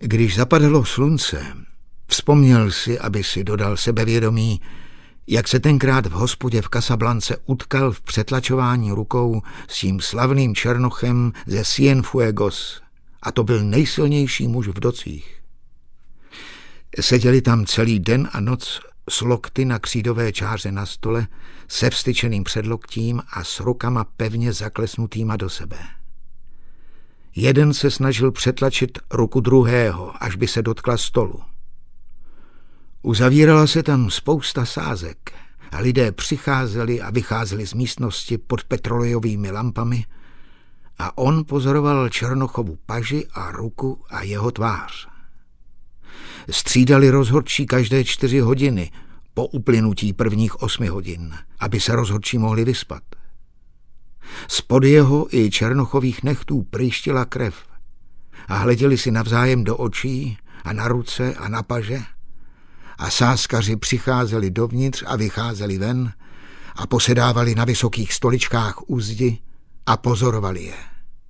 Když zapadalo slunce, vzpomněl si, aby si dodal sebevědomí, jak se tenkrát v hospodě v Casablance utkal v přetlačování rukou s tím slavným černochem ze Cienfuegos, a to byl nejsilnější muž v docích. Seděli tam celý den a noc s lokty na křídové čáře na stole, se vstyčeným předloktím a s rukama pevně zaklesnutýma do sebe. Jeden se snažil přetlačit ruku druhého, až by se dotkla stolu. Uzavírala se tam spousta sázek a lidé přicházeli a vycházeli z místnosti pod petrolejovými lampami a on pozoroval Černochovu paži a ruku a jeho tvář. Střídali rozhodčí každé 4 hodiny po uplynutí prvních 8 hodin, aby se rozhodčí mohli vyspat. Spod jeho i Černochových nechtů prýštila krev a hleděli si navzájem do očí a na ruce a na paže a sázkaři přicházeli dovnitř a vycházeli ven a posedávali na vysokých stoličkách u zdi a pozorovali je.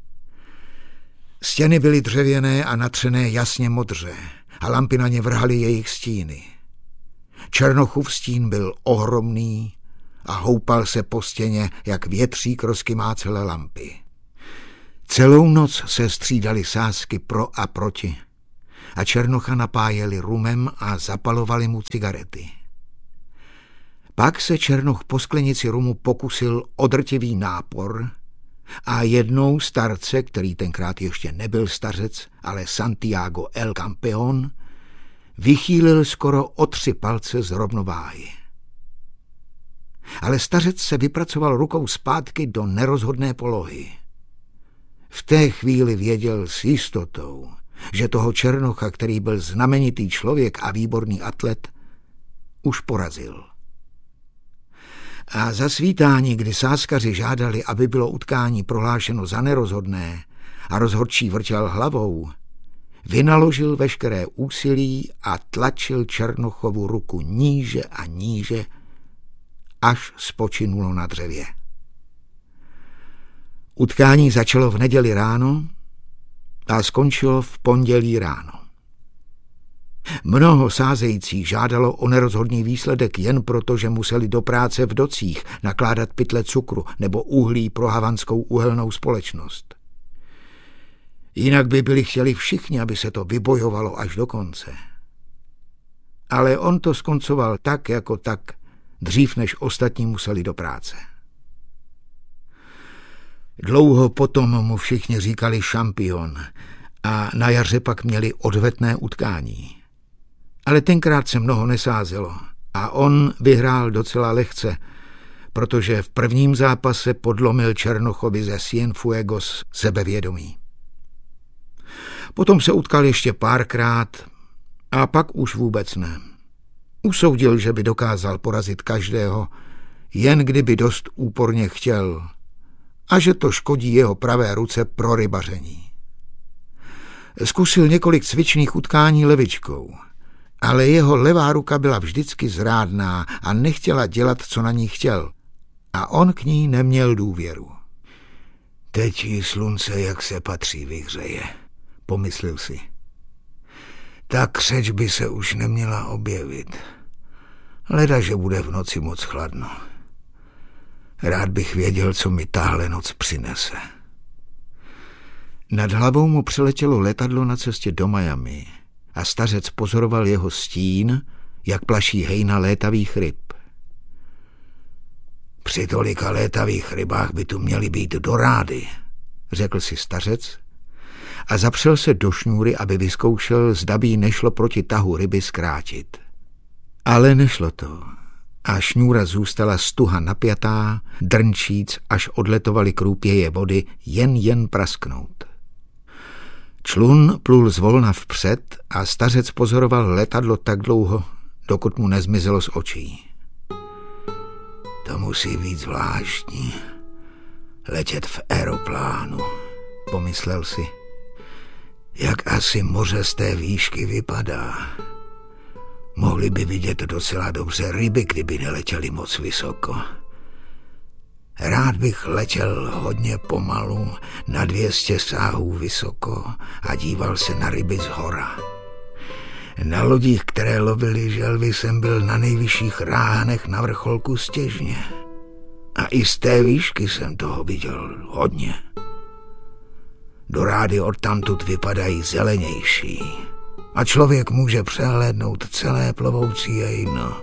Stěny byly dřevěné a natřené jasně modře a lampy na ně vrhaly jejich stíny. Černochův stín byl ohromný a houpal se po stěně, jak větřík rozkymácele lampy. Celou noc se střídali sázky pro a proti a Černocha napájeli rumem a zapalovali mu cigarety. Pak se Černoch po sklenici rumu pokusil o drtivý nápor a jednou starce, který tenkrát ještě nebyl stařec, ale Santiago el Campeón, vychýlil skoro o 3 palce z rovnováhy. Ale stařec se vypracoval rukou zpátky do nerozhodné polohy. V té chvíli věděl s jistotou, že toho Černocha, který byl znamenitý člověk a výborný atlet, už porazil. A za svítání, kdy sázkaři žádali, aby bylo utkání prohlášeno za nerozhodné a rozhodčí vrtěl hlavou, vynaložil veškeré úsilí a tlačil Černochovu ruku níže a níže, až spočinulo na dřevě. Utkání začalo v neděli ráno a skončilo v pondělí ráno. Mnoho sázejících žádalo o nerozhodný výsledek jen proto, že museli do práce v docích nakládat pytle cukru nebo uhlí pro havanskou uhelnou společnost. Jinak by byli chtěli všichni, aby se to vybojovalo až do konce. Ale on to skoncoval tak jako tak, dřív než ostatní museli do práce. Dlouho potom mu všichni říkali šampion a na jaře pak měli odvetné utkání. Ale tenkrát se mnoho nesázelo a on vyhrál docela lehce, protože v prvním zápase podlomil Černochovi ze Cienfuegos sebevědomí. Potom se utkal ještě párkrát a pak už vůbec ne. Usoudil, že by dokázal porazit každého, jen kdyby dost úporně chtěl, a že to škodí jeho pravé ruce pro rybaření. Zkusil několik cvičných utkání levičkou, ale jeho levá ruka byla vždycky zrádná a nechtěla dělat, co na ní chtěl, a on k ní neměl důvěru. Teď jí slunce, jak se patří, vyhřeje, pomyslel si. Ta křeč by se už neměla objevit. Leda, že bude v noci moc chladno. Rád bych věděl, co mi tahle noc přinese. Nad hlavou mu přiletělo letadlo na cestě do Miami a stařec pozoroval jeho stín, jak plaší hejna létavých ryb. Při tolika létavých rybách by tu měly být dorády, řekl si stařec a zapřel se do šňůry, aby vyzkoušel, zda by nešlo proti tahu ryby zkrátit. Ale nešlo to a šňůra zůstala stuha napjatá, drnčíc, až odletovaly krůpěje vody jen prasknout. Člun plul zvolna vpřed a stařec pozoroval letadlo tak dlouho, dokud mu nezmizelo z očí. To musí být zvláštní, letět v aeroplánu, pomyslel si. Jak asi moře z té výšky vypadá. Mohli by vidět docela dobře ryby, kdyby neletěli moc vysoko. Rád bych letěl hodně pomalu, na 200 sáhů vysoko a díval se na ryby zhora. Na lodích, které lovily želvy, jsem byl na nejvyšších ráhanech na vrcholku Stěžně. A i z té výšky jsem toho viděl hodně. Dorády odtamtud vypadají zelenější a člověk může přehlédnout celé plovoucí jejno.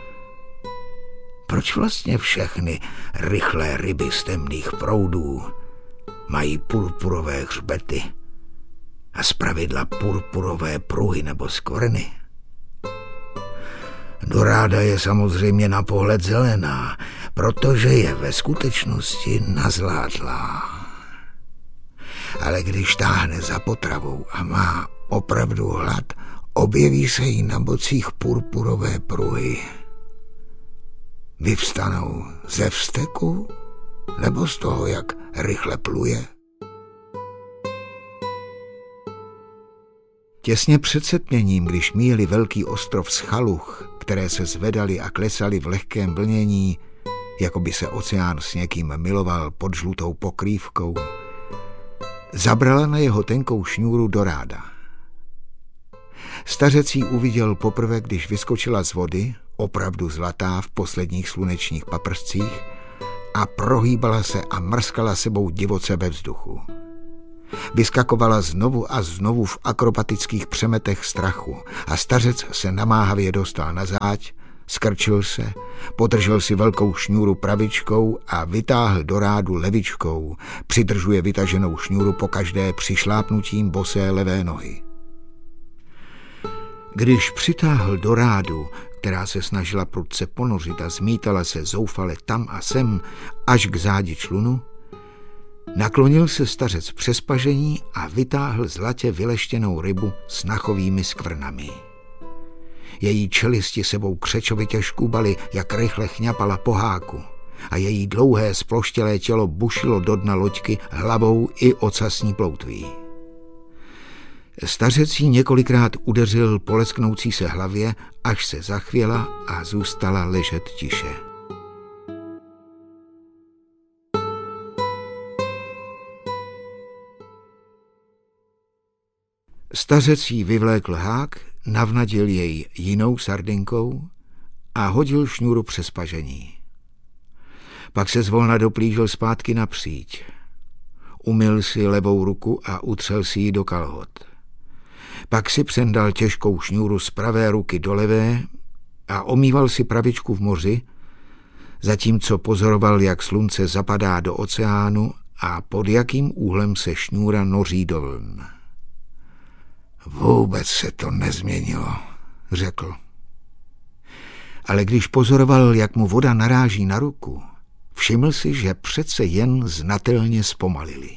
Proč vlastně všechny rychlé ryby z temných proudů mají purpurové hřbety a zpravidla purpurové pruhy nebo skvrny? Doráda je samozřejmě na pohled zelená, protože je ve skutečnosti nazládlá. Ale když táhne za potravou a má opravdu hlad, objeví se jí na bocích purpurové pruhy. Vyvstanou ze vzteku nebo z toho, jak rychle pluje? Těsně před setměním, když míjeli velký ostrov Schaluch, které se zvedaly a klesaly v lehkém vlnění, jako by se oceán s někým miloval pod žlutou pokrývkou, zabrala na jeho tenkou šňůru Doráda. Stařec ji uviděl poprvé, když vyskočila z vody, opravdu zlatá v posledních slunečních paprscích, a prohýbala se a mrskala sebou divoce ve vzduchu. Vyskakovala znovu a znovu v akrobatických přemetech strachu a stařec se namáhavě dostal na záď, skrčil se, podržel si velkou šňůru pravičkou a vytáhl Dorádu levičkou, přidržuje vytaženou šňůru pokaždé přišlápnutím bosé levé nohy. Když přitáhl Dorádu, která se snažila prudce ponořit a zmítala se zoufale tam a sem až k zádi člunu, naklonil se stařec přes pažení a vytáhl zlatě vyleštěnou rybu s nachovými skvrnami. Její čelisti sebou křečovitě škúbaly, jak rychle chňapala po háku, a její dlouhé sploštělé tělo bušilo do dna loďky hlavou i ocasní ploutví. Stařec jí několikrát udeřil po lesknoucí se hlavě, až se zachvěla a zůstala ležet tiše. Stařec jí vyvlékl hák, navnadil jej jinou sardinkou a hodil šňůru přes pažení. Pak se zvolna doplížil zpátky na příď. Umyl si levou ruku a utřel si ji do kalhot. Pak si přendal těžkou šňůru z pravé ruky do levé a omýval si pravičku v moři, zatímco pozoroval, jak slunce zapadá do oceánu a pod jakým úhlem se šňůra noří do vln. Vůbec se to nezměnilo, řekl. Ale když pozoroval, jak mu voda naráží na ruku, všiml si, že přece jen znatelně zpomalili.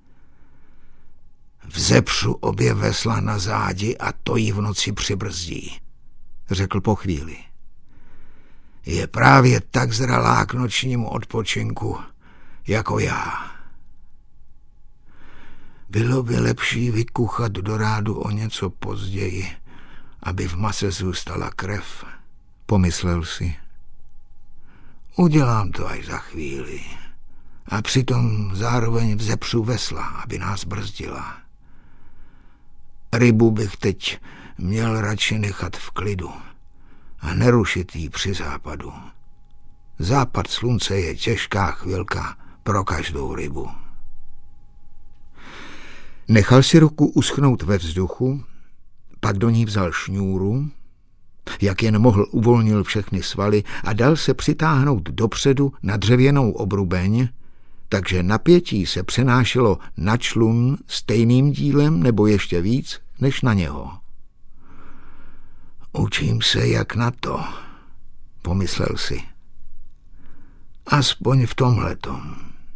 Vzepřu obě vesla na zádi a to jí v noci přibrzdí, řekl po chvíli. Je právě tak zralá k nočnímu odpočinku, jako já. Bylo by lepší vykuchat Dorádu o něco později, aby v mase zůstala krev, pomyslel si. Udělám to až za chvíli a přitom zároveň vzepřu vesla, aby nás brzdila. Rybu bych teď měl radši nechat v klidu a nerušit jí při západu. Západ slunce je těžká chvilka pro každou rybu. Nechal si ruku uschnout ve vzduchu, pak do ní vzal šňůru, jak jen mohl uvolnil všechny svaly a dal se přitáhnout dopředu na dřevěnou obrubeň, takže napětí se přenášelo na člun stejným dílem nebo ještě víc než na něho. Učím se jak na to, pomyslel si. Aspoň v tomhletom.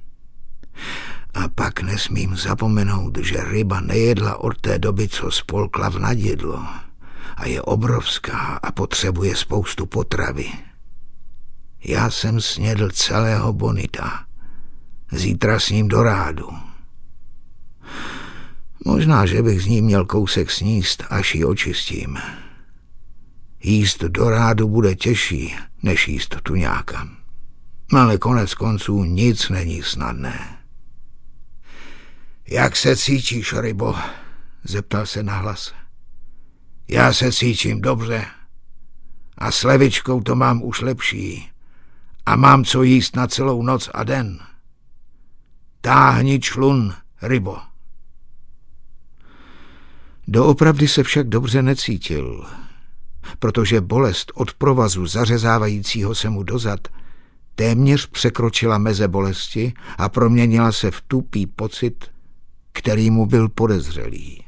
A pak nesmím zapomenout, že ryba nejedla od té doby, co spolkla v nadjedlo a je obrovská a potřebuje spoustu potravy. Já jsem snědl celého bonita. Zítra s ním Dorádu. Možná, že bych z ní měl kousek sníst, až ji očistím. Jíst Dorádu bude těžší, než jíst tuňáka. Ale konec konců nic není snadné. Jak se cítíš, rybo? Zeptal se nahlas. Já se cítím dobře. A s levičkou to mám už lepší. A mám co jíst na celou noc a den. Táhni člun, rybo. Doopravdy se však dobře necítil, protože bolest od provazu zařezávajícího se mu dozad téměř překročila meze bolesti a proměnila se v tupý pocit, který mu byl podezřelý.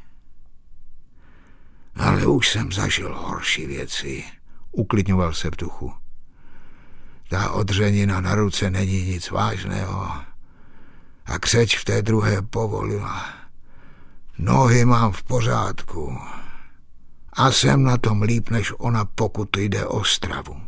Ale už jsem zažil horší věci, uklidňoval se v duchu. Ta odřenina na ruce není nic vážného a křeč v té druhé povolila. Nohy mám v pořádku a jsem na tom líp než ona, pokud jde o stravu.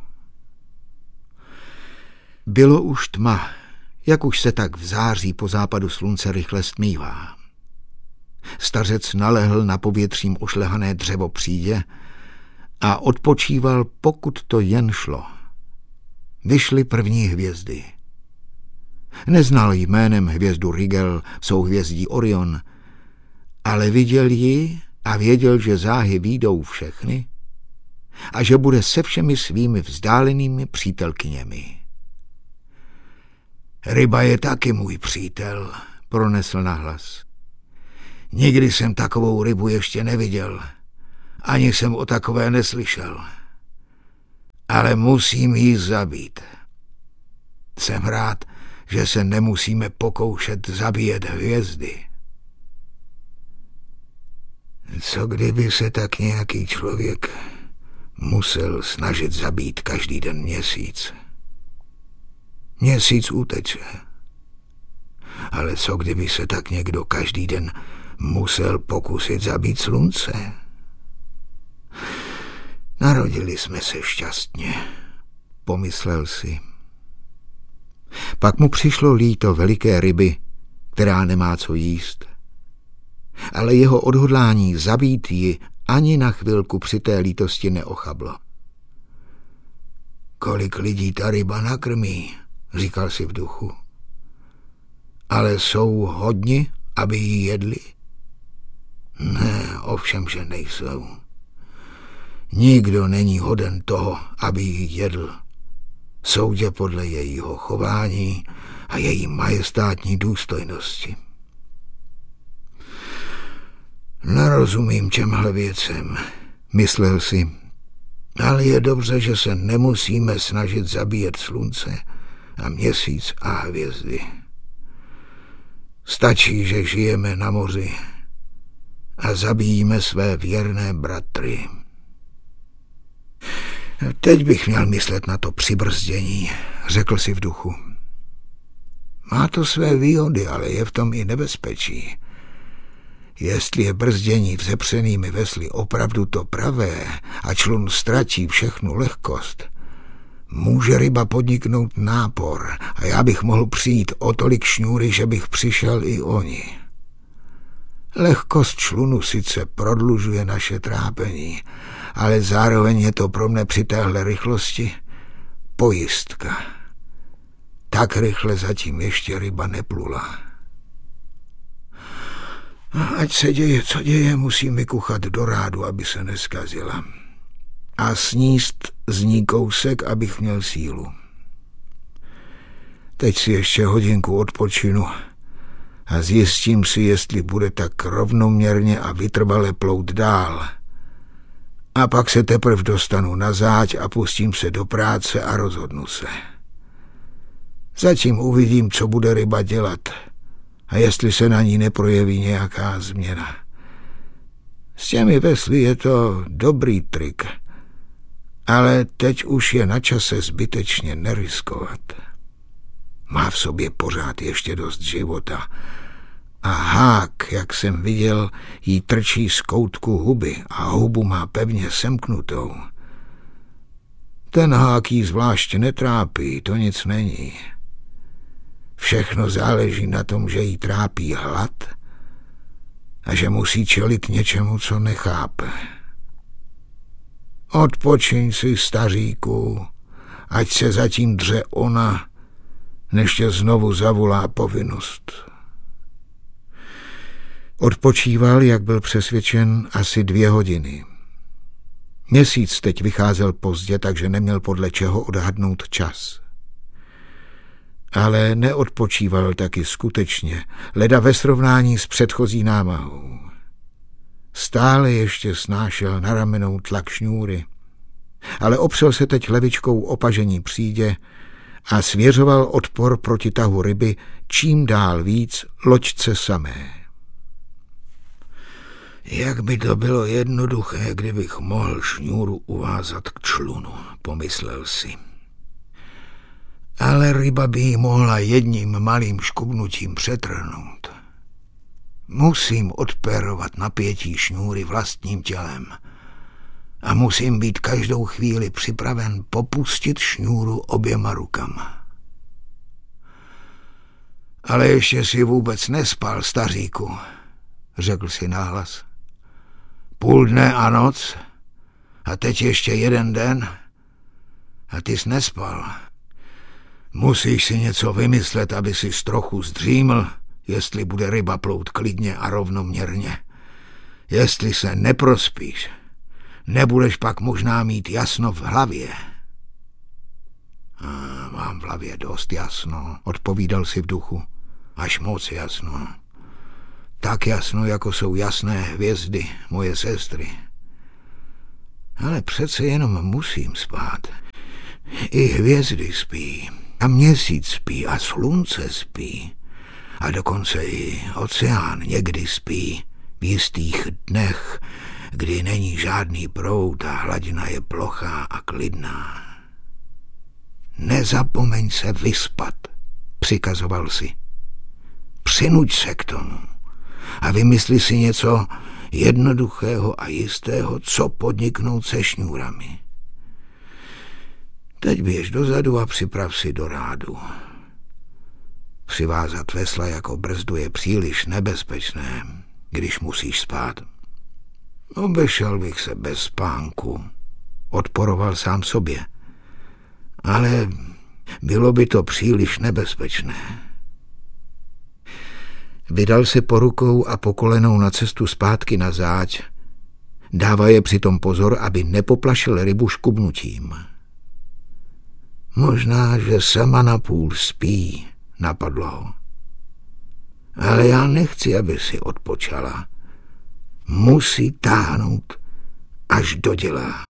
Bylo už tma, jak už se tak v září po západu slunce rychle stmívá. Stařec nalehl na povětřím ošlehané dřevo přídě a odpočíval, pokud to jen šlo. Vyšly první hvězdy. Neznal jménem hvězdu Rigel v souhvězdí Orion, ale viděl ji a věděl, že záhy vyjdou všechny a že bude se všemi svými vzdálenými přítelkyněmi. Ryba je taky můj přítel, pronesl nahlas. Nikdy jsem takovou rybu ještě neviděl, ani jsem o takové neslyšel. Ale musím ji zabít. Jsem rád, že se nemusíme pokoušet zabíjet hvězdy. Co kdyby se tak nějaký člověk musel snažit zabít každý den měsíc? Měsíc uteče. Ale co kdyby se tak někdo každý den musel pokusit zabít slunce? Narodili jsme se šťastně, pomyslel si. Pak mu přišlo líto veliké ryby, která nemá co jíst. Ale jeho odhodlání zabít ji ani na chvilku při té lítosti neochablo. Kolik lidí ta ryba nakrmí, říkal si v duchu. Ale jsou hodni, aby ji jedli? Ne, ovšem, že nejsou. Nikdo není hoden toho, aby ji jedl. Soudě podle jejího chování a její majestátní důstojnosti. Nerozumím těmhle věcem, myslel si, ale je dobře, že se nemusíme snažit zabíjet slunce a měsíc a hvězdy. Stačí, že žijeme na moři a zabíjíme své věrné bratry. Teď bych měl myslet na to přibrzdění, řekl si v duchu. Má to své výhody, ale je v tom i nebezpečí. Jestli je brzdění vzepřenými vesly opravdu to pravé a člun ztratí všechnu lehkost, může ryba podniknout nápor a já bych mohl přijít o tolik šňůry, že bych přišel i o ní. Lehkost člunu sice prodlužuje naše trápení, ale zároveň je to pro mne při téhle rychlosti pojistka. Tak rychle zatím ještě ryba neplula. Ať se děje, co děje, musím vykuchat do rádu, aby se neskazila. A sníst z ní kousek, abych měl sílu. Teď si ještě hodinku odpočinu a zjistím si, jestli bude tak rovnoměrně a vytrvale plout dál. A pak se teprve dostanu na záď a pustím se do práce a rozhodnu se. Zatím uvidím, co bude ryba dělat a jestli se na ní neprojeví nějaká změna. S těmi vesly je to dobrý trik, ale teď už je na čase zbytečně neriskovat. Má v sobě pořád ještě dost života a hák, jak jsem viděl, jí trčí z koutku huby a hubu má pevně semknutou. Ten hák jí zvlášť netrápí, to nic není. Všechno záleží na tom, že jí trápí hlad a že musí čelit něčemu, co nechápe. Odpočiň si, staříku, ať se zatím dře ona než tě znovu zavolá povinnost. Odpočíval, jak byl přesvědčen, asi 2 hodiny. Měsíc teď vycházel pozdě, takže neměl podle čeho odhadnout čas. Ale neodpočíval taky skutečně, leda ve srovnání s předchozí námahou. Stále ještě snášel na ramenou tlak šňůry, ale opřel se teď levičkou o pažení přídě a svěřoval odpor proti tahu ryby čím dál víc loďce samé. Jak by to bylo jednoduché, kdybych mohl šňůru uvázat k člunu, pomyslel si. Ale ryba by ji mohla jedním malým škubnutím přetrhnout. Musím odperovat napětí šňůry vlastním tělem a musím být každou chvíli připraven popustit šňůru oběma rukama. Ale ještě si vůbec nespal, staříku, řekl si nahlas. 0,5 dne a noc a teď ještě 1 den a ty jsi nespal. Musíš si něco vymyslet, aby si trochu zdříml, jestli bude ryba plout klidně a rovnoměrně. Jestli se neprospíš, nebudeš pak možná mít jasno v hlavě. Mám v hlavě dost jasno, odpovídal si v duchu. Až moc jasno. Tak jasno, jako jsou jasné hvězdy, moje sestry. Ale přece jenom musím spát. I hvězdy spí, a měsíc spí, a slunce spí. A dokonce i oceán někdy spí v jistých dnech, kdy není žádný proud a hladina je plochá a klidná. Nezapomeň se vyspat, přikazoval si. Přinuť se k tomu a vymysli si něco jednoduchého a jistého, co podniknout se šňůrami. Teď běž dozadu a připrav si do rádu. Přivázat vesla jako brzdu je příliš nebezpečné, když musíš spát. Obešel bych se bez spánku, odporoval sám sobě. Ale bylo by to příliš nebezpečné. Vydal se po rukou a po kolenou na cestu zpátky na záď. Dává je přitom pozor, aby nepoplašil rybu škubnutím. Možná, že sama napůl spí, napadlo ho. Ale já nechci, aby si odpočala. Musí táhnout až do děla.